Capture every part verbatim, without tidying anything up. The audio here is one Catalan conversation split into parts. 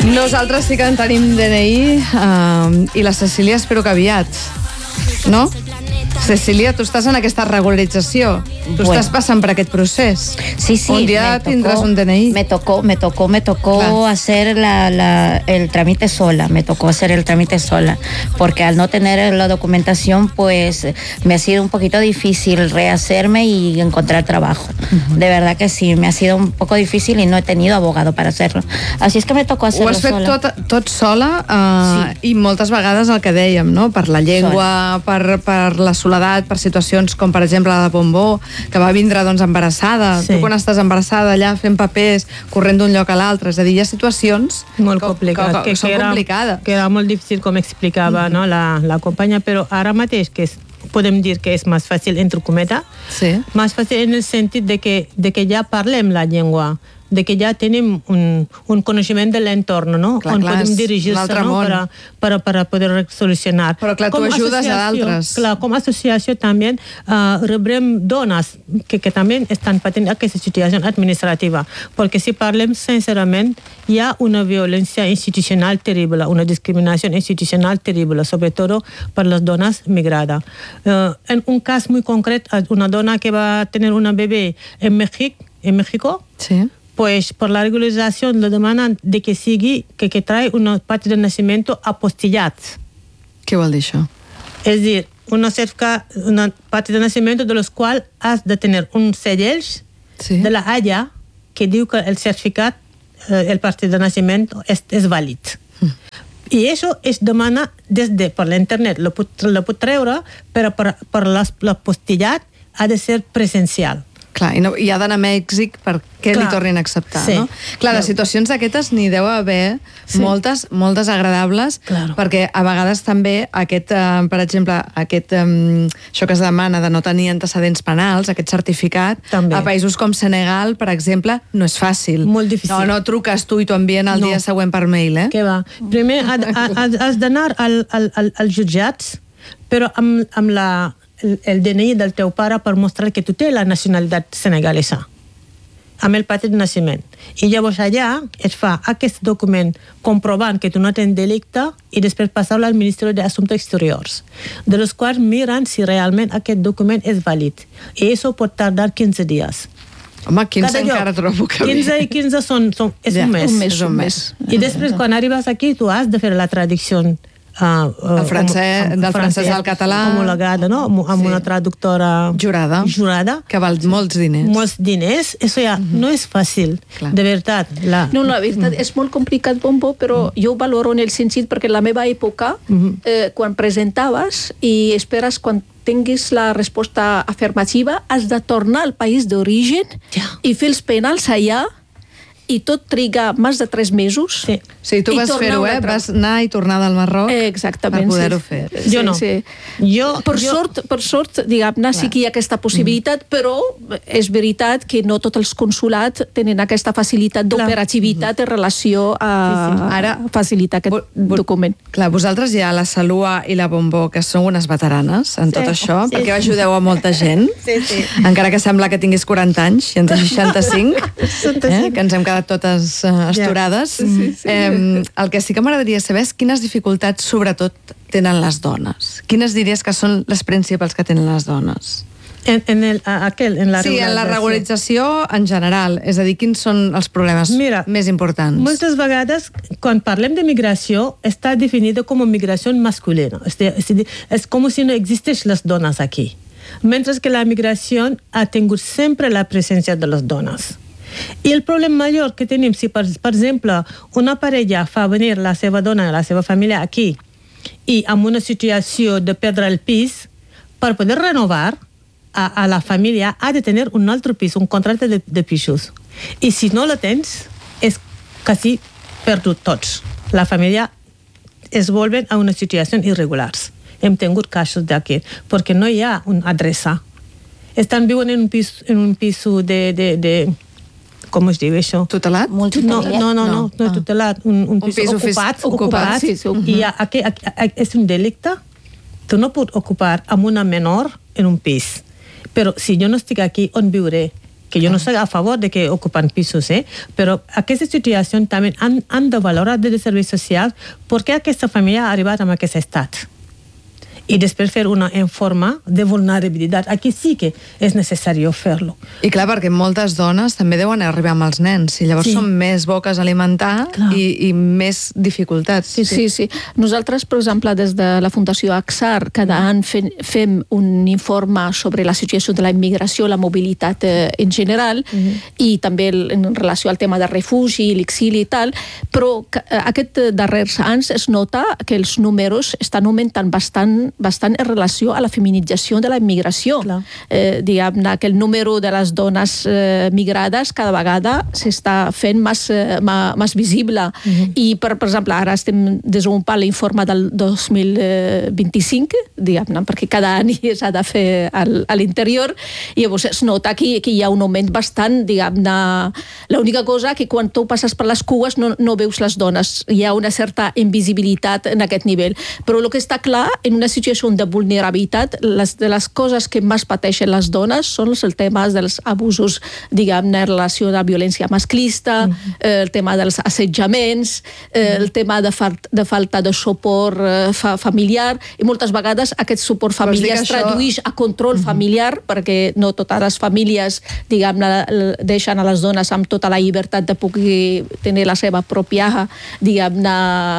Nosaltres sí que en tenim D N I uh, i la Cecília espero que aviat, no? Cecília, tu estàs en aquesta regularització. Tu bueno. estàs passant per aquest procés. Sí, sí. Un día tocó, tendrás un D N I. Me tocó, me tocó, me tocó claro. hacer la, la, el trámite sola. Me tocó hacer el trámite sola. Porque al no tener la documentación, pues me ha sido un poquito difícil rehacerme y encontrar trabajo. Uh-huh. De verdad que sí, me ha sido un poco difícil y no he tenido abogado para hacerlo. Así es que me tocó hacerlo sola. Ho has fet tot, tot sola uh, sí. i moltes vegades el que dèiem, no? Per la llengua, per, per la soledat, per situacions com per exemple la de Bombó, que va vindre doncs embarassada. Sí. Tu quan estàs embarassada allà fent papers, corrent d'un lloc a l'altre, és a dir, hi ha situacions molt complicat, que, que, que, que són era, complicades. Que era molt difícil, com explicava mm-hmm. no, la, la companya, però ara mateix que és, podem dir que és més fàcil, entre cometes, sí. més fàcil en el sentit de que, de que ja parlem la llengua, de que ja tenim un, un coneixement de l'entorn, no? Clar, on clar, podem dirigir-se no? per, per, per poder solucionar. Però clar, tu com ajudes a d'altres. Clar, com a associació també uh, rebrem dones que, que també estan patint aquesta situació administrativa, perquè si parlem sincerament, hi ha una violència institucional terrible, una discriminació institucional terrible, sobretot per les dones migrades. Uh, en un cas molt concret, una dona que va tenir una bebé en Mèxic, en México, sí. pues por la regularización le demandan de que sigui, que, que trae una parte de nacimiento apostillat. Què vol dir això? Es decir, una, cerca, una parte de nacimiento de los cuales has de tener un sellell sí. de la Haya que diu que el certificat, eh, el parte de nacimiento és, és vàlid. Mm. I això es demana des de, per l'internet, lo pot, lo pot treure, però per, per l'apostillat ha de ser presencial. Clar, i, no, i ha d'anar a Mèxic perquè Clar. li tornin a acceptar, sí. no? Clar, les situacions d'aquestes n'hi deu haver sí. moltes, molt desagradables, claro. perquè a vegades també aquest, eh, per exemple, aquest, eh, això que es demana de no tenir antecedents penals, aquest certificat, també. A països com Senegal, per exemple, no és fàcil. Molt difícil. No, no truques tu i t'ho envien el no. dia següent per mail, eh? Què va? Primer has d'anar al, al, al, als jutjats, però amb, amb la El, el D N I del teu pare per mostrar que tu té la nacionalitat senegalesa amb el paper de naixement. I llavors allà es fa aquest document comprovant que tu no tens delicte i després passar-lo al Ministeri d'Assumptes Exteriors, de los quals miren si realment aquest document és vàlid. I això pot tardar quinze dies. Home, quinze encara trobo que quinze i quinze són, són, és ja, un mes. Un mes, un mes. I després, quan arribes aquí, tu has de fer la traducció Uh, uh, el francès, com, del francès al català homologada, no? Amb sí. una traductora jurada, jurada que val sí. molts diners molts diners, això ja uh-huh. no és fàcil. Clar. De veritat la... no, la veritat uh-huh. és molt complicat, Bombo, però uh-huh. jo ho valoro en el sentit perquè en la meva època uh-huh. eh, quan presentaves i esperes quan tinguis la resposta afirmativa has de tornar al país d'origen ja. i fer els penals allà i tot triga més de tres mesos. Sí, sí tu vas fer-ho, eh? Vas anar i tornar del Marroc eh, exactament, per poder-ho sí. fer. Jo no. Sí. Jo, per, jo... Sort, per sort, diguem-ne, sí que hi ha aquesta possibilitat, mm. però és veritat que no tots els consulats tenen aquesta facilitat d'operativitat en relació a, sí, sí. Ara, a facilitar aquest vo, document. Clar, vosaltres hi ha la Salua i la Bombó, que sou unes veteranes en sí. tot això, sí. perquè ajudeu a molta gent, sí, sí. encara que sembla que tinguis quaranta anys, i en seixanta-cinc, eh? que ens hem quedat totes uh, esturades. Yeah. Sí, sí. Eh, el que sí que m'agradaria saber és quines dificultats, sobretot, tenen les dones. Quines diries que són les principals que tenen les dones? En, en, el, aquel, en la sí, en la regularització en general. És a dir, quins són els problemes Mira, més importants? Moltes vegades, quan parlem de migració, està definida com a migració masculina. És, és, és com si no existeix les dones aquí. Mentre que la migració ha tingut sempre la presència de les dones. I el problema major que tenim, si per, per exemple una parella fa venir la seva dona i la seva família aquí i amb una situació de perdre el pis, per poder renovar a, a la família ha de tenir un altre pis, un contracte de, de pisos. I si no la tens, és quasi perdut tots. La família es volven a una situació irregulars. Hem tingut casos d'aquí, perquè no hi ha una adreça. Estan viuen en un pis, en un pis de... de, de com es diu això? Tutelat? No, no, no, no, no, no tutelat. Un, un, pis, un pis ocupat, ocupat, ocupat sí, sí, uh-huh. i aquí, aquí, aquí és un delicte. Tu no pots ocupar amb una menor en un pis. Però si jo no estic aquí, on viuré? que jo no soc a favor de que ocupen pisos, eh? Però aquesta situació també han, han de valorar des de serveis socials perquè aquesta família ha arribat a aquest estat. I després fer una informa de vulnerabilitat. Aquí sí que és necessari fer-lo. I clar, perquè moltes dones també deuen arribar amb els nens, i llavors sí. són més boques a alimentar i, i més dificultats. Sí, sí, sí. Nosaltres, per exemple, des de la Fundació AXAR, cada any fem, fem un informe sobre la situació de la immigració, la mobilitat eh, en general, uh-huh. i també en relació al tema de refugi, l'exili i tal, però eh, aquests darrers anys es nota que els números estan augmentant bastant bastant en relació a la feminització de la immigració. Eh, diguem-ne que el número de les dones eh, migrades cada vegada s'està fent més, eh, més visible. Uh-huh. I, per, per exemple, ara estem desenvolupant l'informe del dos mil vint-i-cinc, diguem-ne, perquè cada any s'ha de fer al, a l'interior, i llavors es nota que, que hi ha un augment bastant, diguem-ne. L'única cosa que quan tu passes per les cues no, no veus les dones. Hi ha una certa invisibilitat en aquest nivell. Però el que està clar, en una situació de vulnerabilitat, les, de les coses que més pateixen les dones són els temes dels abusos, diguem-ne, en relació a la violència masclista, mm-hmm. eh, el tema dels assetjaments, eh, el tema de, fal de falta de suport eh, fa familiar, i moltes vegades aquest suport familiar es tradueix això... a control mm-hmm. familiar, perquè no totes les famílies, diguem-ne, deixen a les dones amb tota la llibertat de poder tenir la seva pròpia, diguem-ne,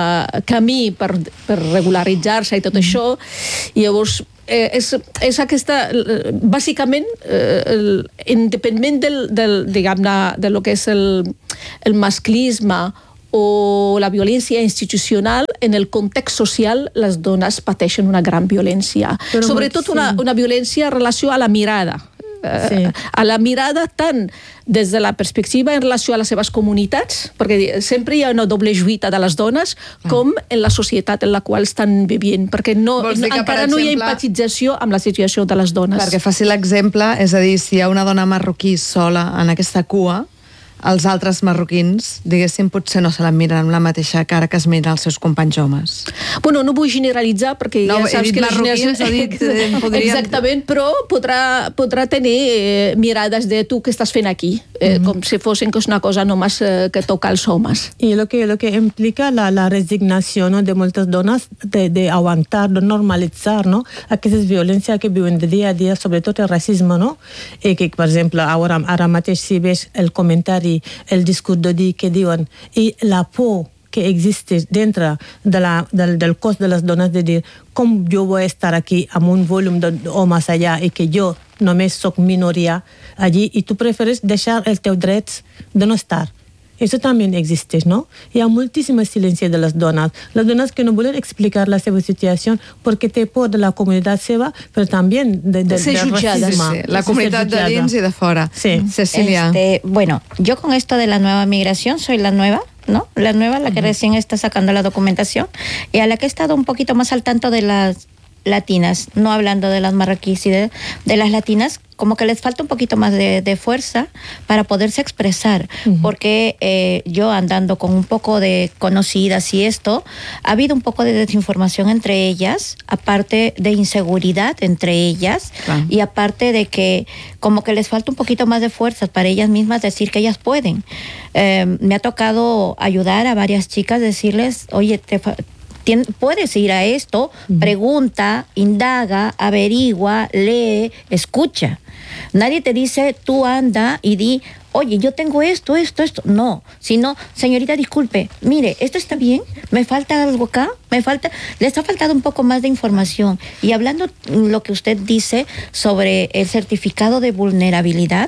camí per, per regularitzar-se i tot mm-hmm. això. I llavors eh, és, és aquesta, bàsicament eh, independent del, del, diguem-ne, de lo que és el, el masclisme o la violència institucional, en el context social les dones pateixen una gran violència. Però sobretot sí. una, una violència en relació a la mirada. Sí. A la mirada tant des de la perspectiva en relació a les seves comunitats, perquè sempre hi ha una doble lluita de les dones, com en la societat en la qual estan vivint, perquè no, no, encara exemple, no hi ha empatització amb la situació de les dones. Perquè faci l'exemple, és a dir, si hi ha una dona marroquí sola en aquesta cua, els altres marroquins, diguéssim, potser no se la miren amb la mateixa cara que es miren els seus companys homes. Bueno, no vull generalitzar, perquè no, ja saps que la generació... Dit, eh, podríem... Exactament, però podrà, podrà tenir eh, mirades de tu què estàs fent aquí, eh, mm-hmm. com si fossin que és una cosa només eh, que toca als homes. I el que, lo que implica la, la resignació, no, de moltes dones de, de aguantar, de normalitzar, no, aquestes violències que viuen de dia a dia, sobretot el racisme, no? I que, per exemple, ara, ara mateix si ves el comentari, el discurs d'odi que diuen, i la por que existe dintre de la, del, del cos de les dones de dir com jo vull estar aquí amb un volum d'homes allà i que jo només soc minoria allí i tu preferes deixar els teus drets de no estar. Eso también existe, ¿no? Hi ha moltíssima silenci de les dones. Les dones que no volen explicar la seva situació perquè té por de la comunitat seva, però també de, de, ser del racisme. Sí, sí. La comunitat de dins y de fora. Sí. Cecilia. Este, bueno, yo con esto de la nueva migración soy la nueva, ¿no? La nueva, la que uh-huh. recién está sacando la documentación y a la que he estado un poquito más al tanto de las latinas, no hablando de las marroquíes y de, de las latinas, como que les falta un poquito más de, de fuerza para poderse expresar, uh-huh. porque eh, yo andando con un poco de conocidas y esto, ha habido un poco de desinformación entre ellas, aparte de inseguridad entre ellas, uh-huh. y aparte de que como que les falta un poquito más de fuerza para ellas mismas decir que ellas pueden. Eh, me ha tocado ayudar a varias chicas, decirles, oye, te fa- Tien, puedes ir a esto, uh-huh. pregunta, indaga, averigua, lee, escucha. Nadie te dice, tú anda y di, oye, yo tengo esto, esto, esto. No, sino, señorita, disculpe, mire, esto está bien, me falta algo acá, me falta, les ha faltado un poco más de información. Y hablando lo que usted dice sobre el certificado de vulnerabilidad,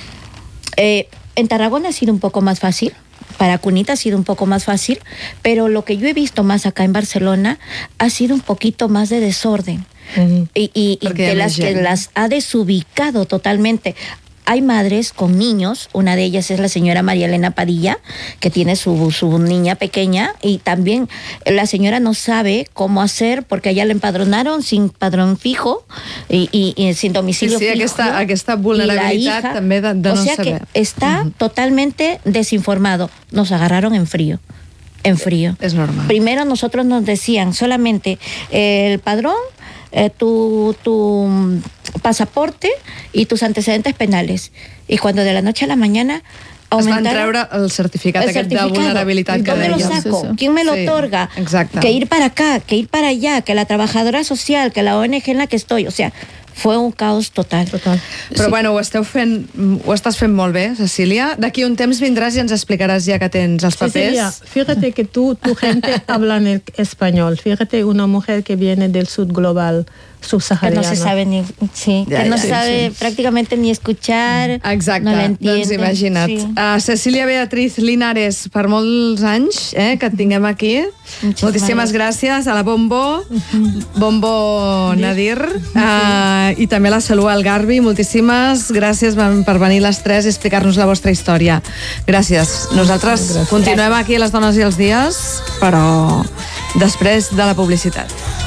eh, en Tarragona ha sido un poco más fácil. Para Cunita ha sido un poco más fácil, pero lo que yo he visto más acá en Barcelona ha sido un poquito más de desorden. Uh-huh. Y, y, y de las que las ha desubicado totalmente. Hay madres con niños, una de ellas es la señora María Elena Padilla, que tiene su, su niña pequeña, y también la señora no sabe cómo hacer, porque allá la empadronaron sin padrón fijo y, y, y sin domicilio sí, sí, fijo. Aquesta, aquesta vulnerabilitat hija, també de, de o no sea saber. Que está uh-huh. totalmente desinformado. Nos agarraron en frío. En frío. Es normal. Primero nosotros nos decían solamente eh, el padrón eh, tu, tu pasaporte y tus antecedentes penales. Y cuando de la noche a la mañana aumentaron... Es van treure el certificat el aquest certificado. de vulnerabilitat que ¿Dónde lo saco? Sí, sí. ¿Quién me lo sí, otorga? Exacte. Que ir para acá, que ir para allá, que la trabajadora social, que la O N G en la que estoy, o sea... Fue un caos total. total. Però sí. bueno, ho esteu fent, ho estàs fent molt bé, Cecília. D'aquí un temps vindràs i ens explicaràs ja que tens els papers. Cecilia, fíjate que tú, tu gente habla en español. Fíjate, una mujer que viene del sur global subsahariano. Que no se sabe ni, sí, ja, que no ja, sabe sí. prácticamente ni escuchar. Exacte, no la entiende. Doncs imagina't. Sí. Uh, Cecília Beatriz Linares, per molts anys eh, que et tinguem aquí. Muchísimas Moltíssimes gràcies a la Bombo, uh-huh. Bombo Nadir, uh, i també a la Salud Algarbi. Moltíssimes gràcies per venir les tres i explicar-nos la vostra història. Gràcies. Nosaltres gràcies. Continuem aquí a Les Dones i els Dies, però després de la publicitat.